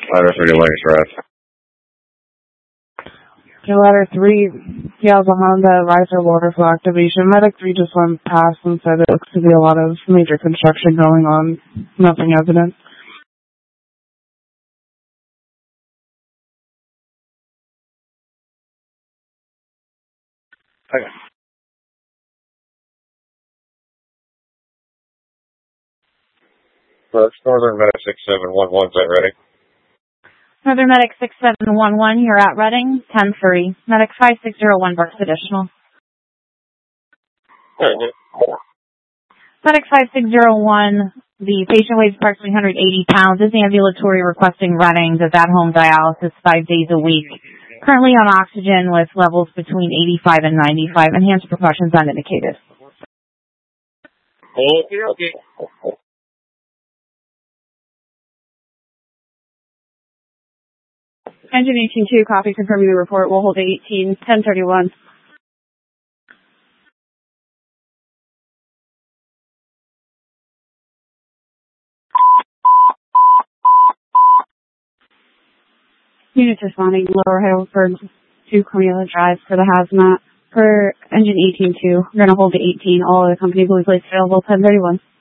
Ladder 3 to Lakes Red. Ladder 3, Piazza Honda, riser water flow activation. Medic 3 just went past and said it looks to be a lot of major construction going on. Nothing evident. Okay. Northern Medic 6711, is that ready? Northern Medic 6711, you're at Reading, 10-3. Medic 5601, Burks additional. Okay. Medic 5601, the patient weighs approximately 180 pounds, is ambulatory, requesting Reading, does at-home dialysis 5 days a week. Currently on oxygen with levels between 85 and 95. Enhanced precautions unindicated. Okay. Engine 182, copy, confirming the report. We'll hold 18, 1031. Units responding, Lower Hailford to Cornelia Drive for the hazmat. For engine 18-2, we're going to hold to 18. All other company blue plates available, 1031.